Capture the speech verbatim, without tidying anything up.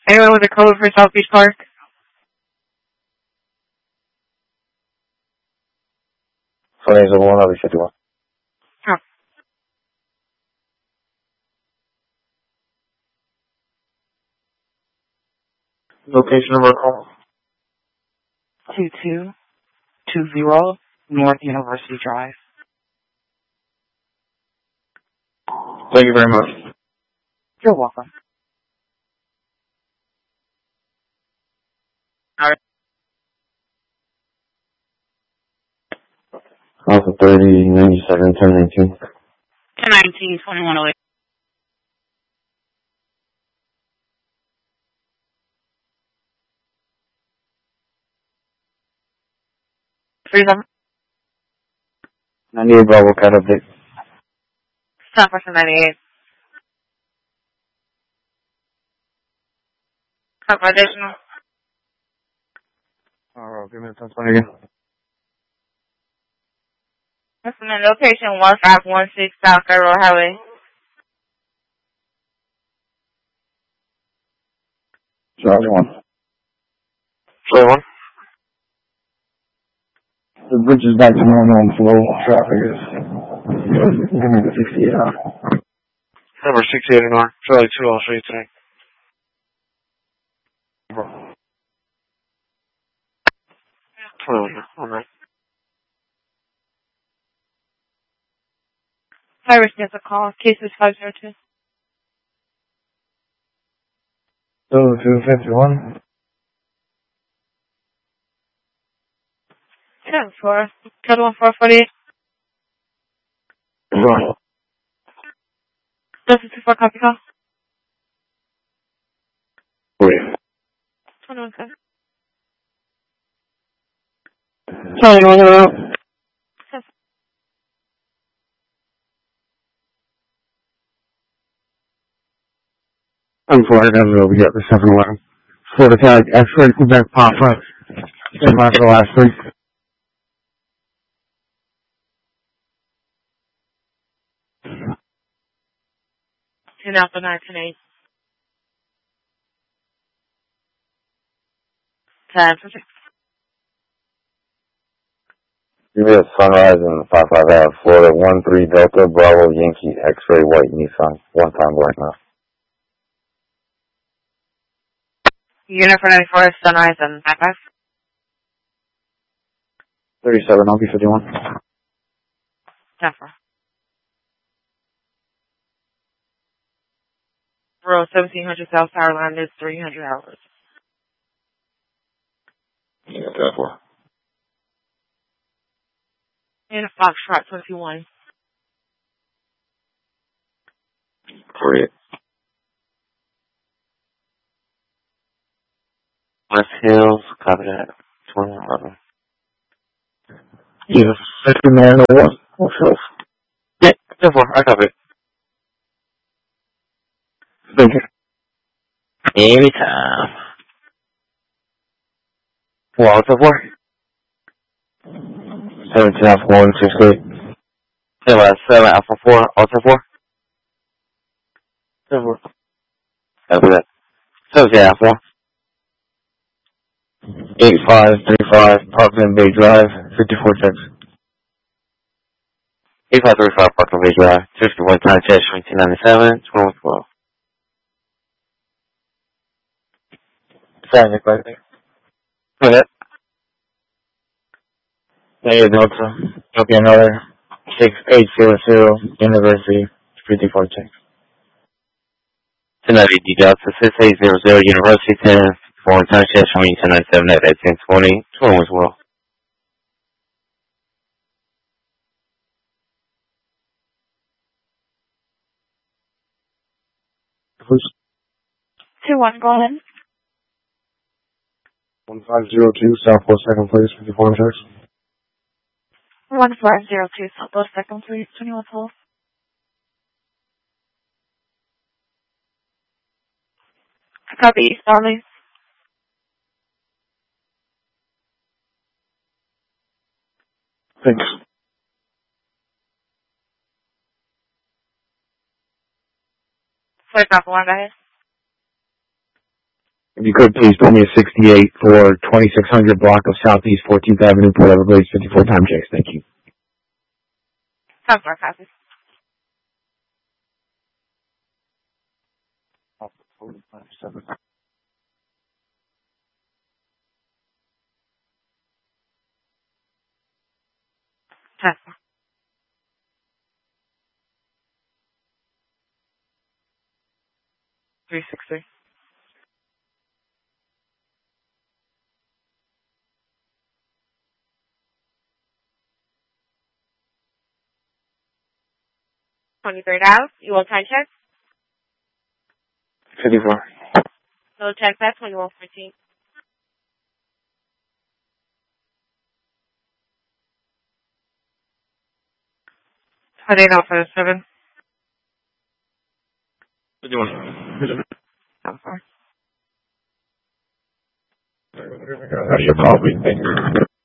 Anyone with a code for South Beach Park? twenty oh one, I'll be fifty-one. Oh. Location of our call? two two two zero North University Drive. Thank you very much. You're welcome. All right. Alpha thirty, ninety-seven, ten nineteen. ten nineteen, twenty-one oh eight. Three seven. ninety-eight Bravo, cat update. Stop person ninety-eight. Stop additional. Alright, give me the ten twenty again. Estimate location one five one six South Federal Highway. Charlie one. Charlie one. The bridge is back to normal and flow. Traffic is give me the sixty-eight hour. Number sixty-eight and R. Charlie two, I'll show you today. twenty-one, alright. Iris gets a call. Case is five zero two. Oh, two fifty-one. ten four. Code one four forty-eight. Right. This is two four copy call. Wait. twenty-one seven. Charlie one, hello. I'm Florida, Denver, we got the seven eleven. Florida tag, X-ray, Quebec, pop up. Stand by for the last three. Ten Alpha nine ten eight. Ten for six. Give me a Sunrise and five five Ave, Florida, one three Delta, Bravo, Yankee, X-ray, white, Nissan. One time right now. Unit for ninety-four, Sunrise and five five. thirty-seven, I'll be fifty-one. ten four. Road seventeen hundred South Power Line is three hundred hours. Yeah, ten four. And a Foxtrot twenty-one. Great. West Hills, copy that. twenty-one eleven. Yeah, fifty-nine oh one. What's up? Yeah, ten four, I copy it. Thank you. Anytime. Well, ten four. seventeen Alpha one six eight. Anyway, seven Alpha four, all ten four. ten four. Copy that. seventeen Alpha one. eight five three five, Parkland Bay Drive, fifty-four checks. eight five three five Parkland Bay Drive, fifty-one time test, nineteen ninety-seven, twenty-one twelve. Traffic right there. Okay. Hey, Delta. There'll be another six eight zero zero, University, fifty-four checks. ten ninety D Delta, six eight zero zero, University, ten, four time test, nineteen ninety-seven at ten twenty, twenty-one twelve. Who's two one, go ahead. one five zero two, Southwest second place, fifty-four checks. one five zero two, Southwest second please, twenty-one twelve. Copy, East Army. Thanks. Sorry, Papa one, go ahead. If you could, please pull me a sixty-eight for twenty-six hundred block of Southeast fourteenth Avenue, Port Everglades, fifty-four time chase. Thank you. How far passes? Pass. Three six three. Twenty-third out. You want time check? fifty-four. No check. That's twenty-one fourteen. Twenty-eight out for the seven. fifty-one. How far? That's your call, please. Thank you.